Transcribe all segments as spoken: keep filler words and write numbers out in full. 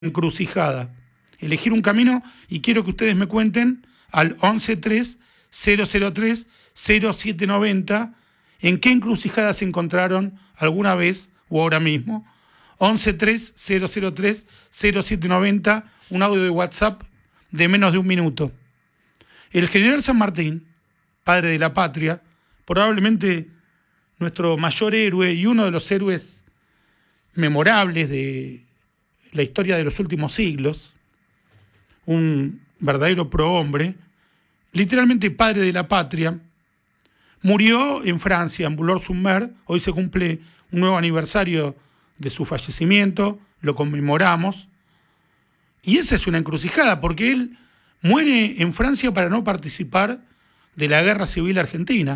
encrucijada, elegir un camino, y quiero que ustedes me cuenten al once tres cero cero tres cero siete noventa en qué encrucijada se encontraron alguna vez o ahora mismo. once tres cero cero tres cero siete noventa, un audio de WhatsApp de menos de un minuto. El general San Martín, padre de la patria, probablemente nuestro mayor héroe y uno de los héroes memorables de la historia de los últimos siglos, un verdadero prohombre, literalmente padre de la patria, murió en Francia, en Boulogne-sur-Mer. Hoy se cumple un nuevo aniversario de su fallecimiento, lo conmemoramos, y esa es una encrucijada, porque él muere en Francia para no participar de la Guerra Civil Argentina.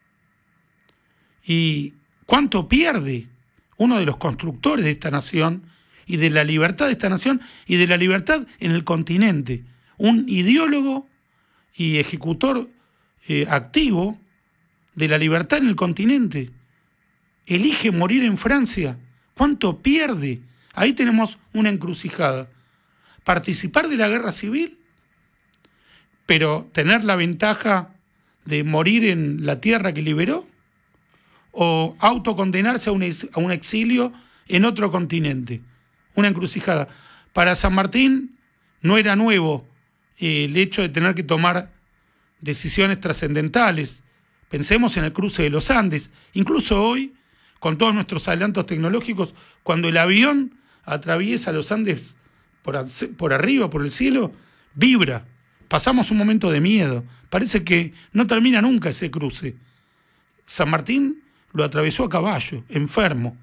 ¿Y cuánto pierde uno de los constructores de esta nación y de la libertad de esta nación y de la libertad en el continente? Un ideólogo y ejecutor eh, activo de la libertad en el continente elige morir en Francia. ¿Cuánto pierde? Ahí tenemos una encrucijada. Participar de la guerra civil, pero tener la ventaja de morir en la tierra que liberó, o autocondenarse a un, ex, a un exilio en otro continente. Una encrucijada. Para San Martín no era nuevo eh, el hecho de tener que tomar decisiones trascendentales. Pensemos en el cruce de los Andes. Incluso hoy, con todos nuestros adelantos tecnológicos, cuando el avión atraviesa los Andes por, por arriba, por el cielo, vibra. Pasamos un momento de miedo. Parece que no termina nunca ese cruce. San Martín lo atravesó a caballo, enfermo.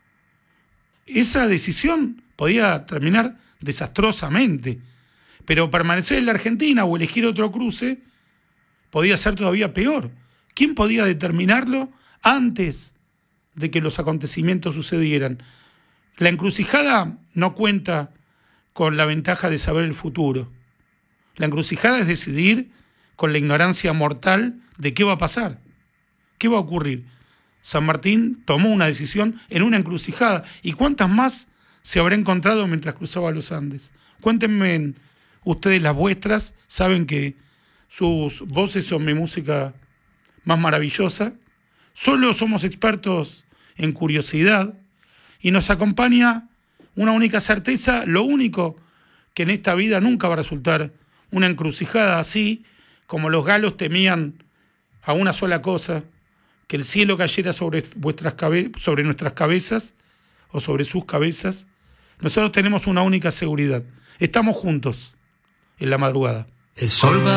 Esa decisión podía terminar desastrosamente, pero permanecer en la Argentina o elegir otro cruce podía ser todavía peor. ¿Quién podía determinarlo antes de que los acontecimientos sucedieran? La encrucijada no cuenta con la ventaja de saber el futuro. La encrucijada es decidir con la ignorancia mortal de qué va a pasar, qué va a ocurrir. San Martín tomó una decisión en una encrucijada. ¿Y cuántas más se habrá encontrado mientras cruzaba los Andes? Cuéntenme ustedes las vuestras. Saben que sus voces son mi música más maravillosa. Solo somos expertos en curiosidad y nos acompaña una única certeza: lo único que en esta vida nunca va a resultar una encrucijada, así como los galos temían a una sola cosa: que el cielo cayera sobre vuestras cabe- sobre nuestras cabezas o sobre sus cabezas. Nosotros tenemos una única seguridad: estamos juntos en la madrugada. El sol va